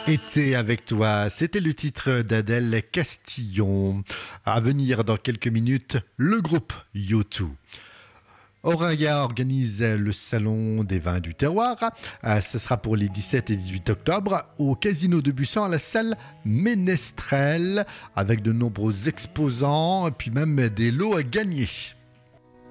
Été avec toi, c'était le titre d'Adèle Castillon. À venir dans quelques minutes, le groupe U2. Auraya organise le salon des vins du terroir. Ce sera pour les 17 et 18 octobre au Casino de Bussan à la salle Ménestrel avec de nombreux exposants et puis même des lots à gagner.